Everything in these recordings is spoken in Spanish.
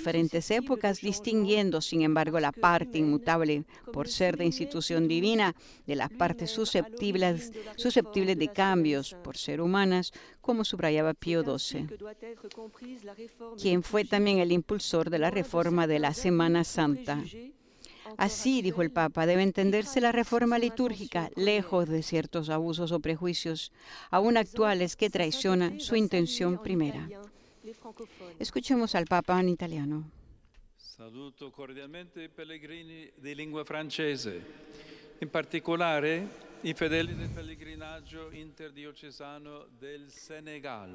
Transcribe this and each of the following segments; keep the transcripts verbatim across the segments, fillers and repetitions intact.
diferentes épocas, distinguiendo, sin embargo, la parte inmutable, por ser de institución divina, de las partes susceptibles, susceptibles de cambios, por ser humanas, como subrayaba Pío doce, quien fue también el impulsor de la reforma de la Semana Santa. Así, dijo el Papa, debe entenderse la reforma litúrgica, lejos de ciertos abusos o prejuicios, aún actuales, que traicionan su intención primera. Escuchemos al Papa en italiano. Saluto cordialmente i pellegrini di lingua francese, in particolare i fedeli del pellegrinaggio interdiocesano del Senegal.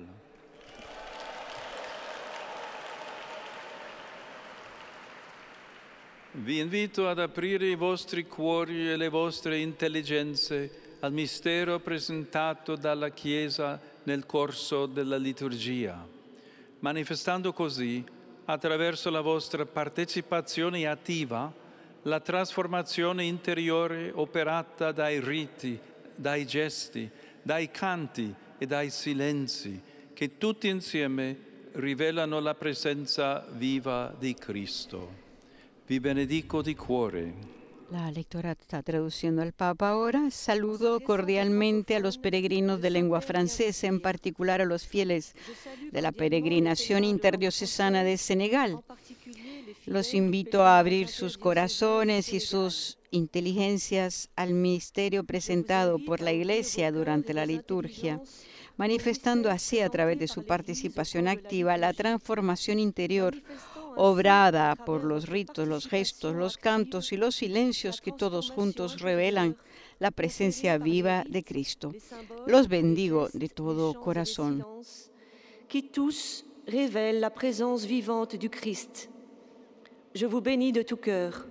Vi invito ad aprire i vostri cuori e le vostre intelligenze al mistero presentato dalla Chiesa nel corso della liturgia, manifestando così, attraverso la vostra partecipazione attiva, la trasformazione interiore operata dai riti, dai gesti, dai canti e dai silenzi, che tutti insieme rivelano la presenza viva di Cristo. Vi benedico di cuore. La lectora está traduciendo al Papa ahora. Saludo cordialmente a los peregrinos de lengua francesa, en particular a los fieles de la peregrinación interdiocesana de Senegal. Los invito a abrir sus corazones y sus inteligencias al misterio presentado por la Iglesia durante la liturgia, manifestando así a través de su participación activa la transformación interior obrada por los ritos, los gestos, los cantos y los silencios que todos juntos revelan la presencia viva de Cristo. Los bendigo de todo corazón. Qui tous révèlent la présence vivante du Christ. Je vous bénis de tout cœur.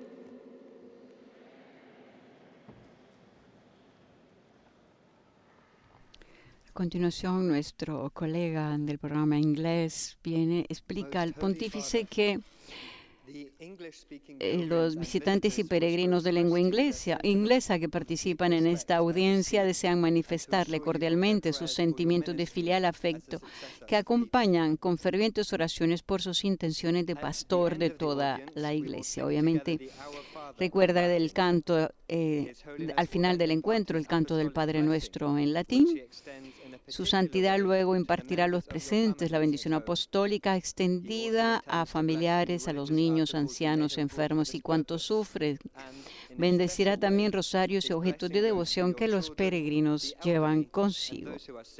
A continuación, nuestro colega del programa inglés viene, explica al pontífice que eh, los visitantes y peregrinos de lengua inglesa, inglesa que participan en esta audiencia desean manifestarle cordialmente sus sentimientos de filial afecto que acompañan con fervientes oraciones por sus intenciones de pastor de toda la Iglesia. Obviamente, recuerda del canto, eh, al final del encuentro, el canto del Padre Nuestro en latín. Su santidad luego impartirá a los presentes la bendición apostólica extendida a familiares, a los niños, ancianos, enfermos y cuantos sufren. Bendecirá también rosarios y objetos de devoción que los peregrinos llevan consigo.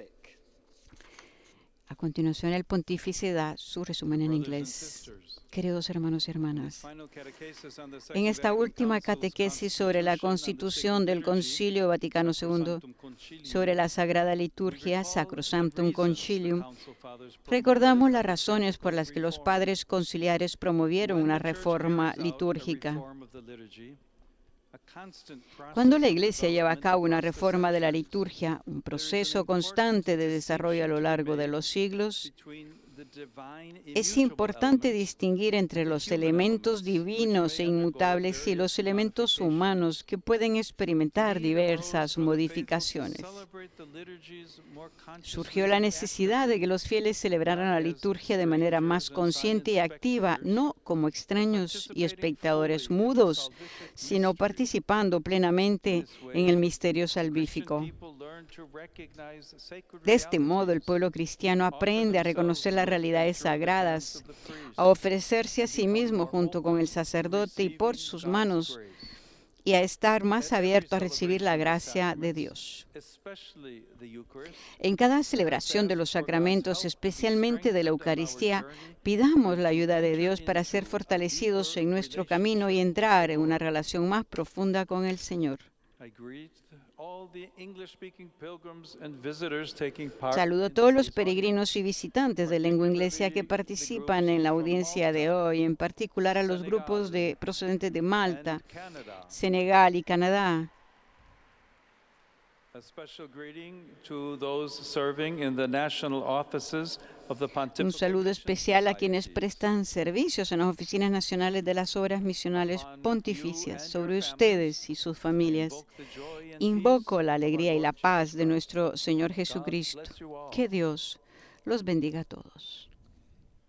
A continuación, el pontífice da su resumen en inglés. Queridos hermanos y hermanas, en esta última catequesis sobre la constitución del Concilio Vaticano segundo, sobre la Sagrada Liturgia, Sacrosanctum Concilium, recordamos las razones por las que los padres conciliares promovieron una reforma litúrgica. Cuando la Iglesia lleva a cabo una reforma de la liturgia, un proceso constante de desarrollo a lo largo de los siglos, es importante distinguir entre los elementos divinos e inmutables y los elementos humanos que pueden experimentar diversas modificaciones. Surgió la necesidad de que los fieles celebraran la liturgia de manera más consciente y activa, no como extraños y espectadores mudos, sino participando plenamente en el misterio salvífico. De este modo, el pueblo cristiano aprende a reconocer las realidades sagradas, a ofrecerse a sí mismo junto con el sacerdote y por sus manos, y a estar más abierto a recibir la gracia de Dios. En cada celebración de los sacramentos, especialmente de la Eucaristía, pidamos la ayuda de Dios para ser fortalecidos en nuestro camino y entrar en una relación más profunda con el Señor. Saludo a todos los peregrinos y visitantes de lengua inglesa que participan en la audiencia de hoy, en particular a los grupos de, procedentes de Malta, Senegal y Canadá. Un saludo especial a quienes prestan servicios en las oficinas nacionales de las obras misionales pontificias. Sobre ustedes y sus familias, invoco la alegría y la paz de nuestro Señor Jesucristo. Que Dios los bendiga a todos.